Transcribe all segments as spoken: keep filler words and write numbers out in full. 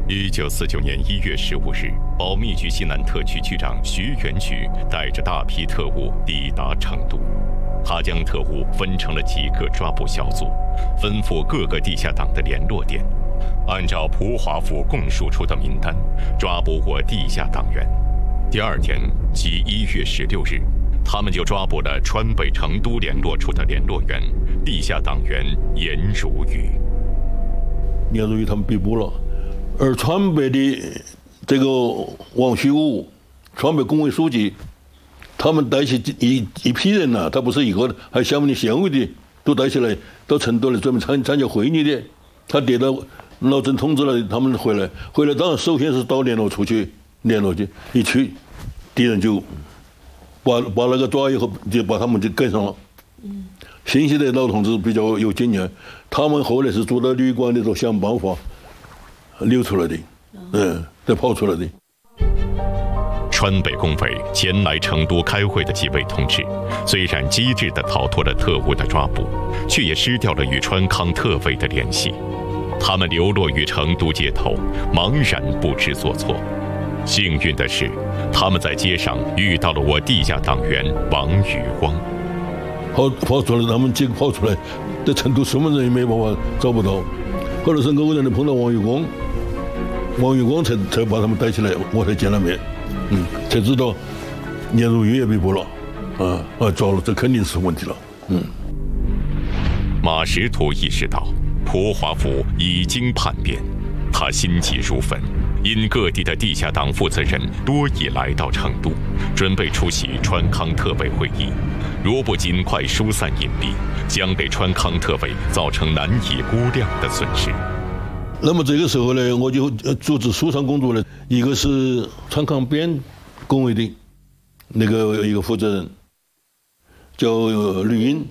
一九四九年一月十五日，保密局西南特区区长徐元举带着大批特务抵达成都。他将特务分成了几个抓捕小组，吩咐各个地下党的联络点，按照蒲华府供述出的名单抓捕我地下党员。第二天，即一月十六日，他们就抓捕了川北成都联络处的联络员、地下党员严如玉。 严如玉他们被捕了。而川北的这个王虚武，川北工委书记，他们带起一一批人呐、啊，他不是一个的，还有厦门的县委的都带起来到成都来准备参参加会议的。他接到老郑通知了，他们回来，回来当然首先是到联络处去联络去，一去敌人就把把那个抓以后就把他们就跟上了。嗯，新西的老同志比较有经验，他们后来是住到旅馆里头想办法溜出来的，嗯，再跑出来的。 川北工委前来成都开会的几位同志，虽然机智地逃脱了特务的抓捕，却也失掉了与川康特委的联系。他们流落于成都街头，茫然不知所措。幸运的是，他们在街上遇到了我地下党员王宇光。 跑跑出来，他们几个跑出来，在成都什么人也没办法找不到。后来是偶然的碰到王宇光，王宇光才才把他们带起来，我才见了面，嗯，才知道严如玉也被捕了，啊啊，糟了，这肯定是问题了，嗯。 马识途意识到蒲华府已经叛变，他心急如焚，因各地的地下党负责人多已来到成都，准备出席川康特委会议。如不尽快疏散隐蔽，将给川康特委造成难以估量的损失。 那么这个时候呢，我就组织疏散工作呢，一个是川康边工委的那个一个负责人叫吕英，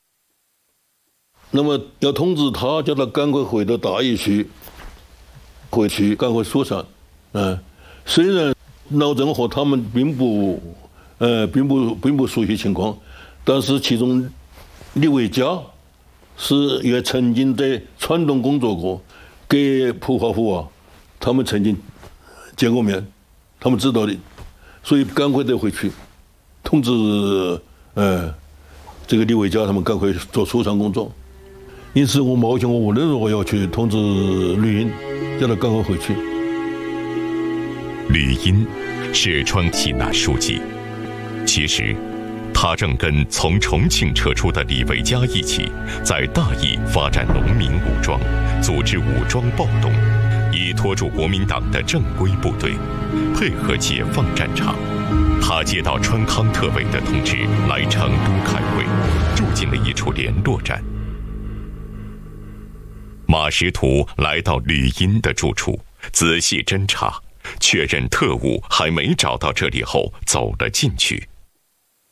那么要通知他，叫他赶快回到大邑区，回去赶快疏散。嗯，虽然老郑和他们并不呃并不并不熟悉情况。但是其中李维嘉是也曾经在川东工作过，给蒲华府啊，他们曾经见过面，他们知道的，所以赶快得回去通知呃这个李维嘉他们赶快做疏散工作。因此我冒险我无论如何要去通知吕英，叫他赶快回去。 吕英是川西南书记，其实他正跟从重庆撤出的李维嘉一起，在大邑发展农民武装，组织武装暴动，以拖住国民党的正规部队，配合解放战场。他接到川康特委的通知，来成都开会，住进了一处联络站。马识途来到吕英的住处，仔细侦查，确认特务还没找到这里后，走了进去。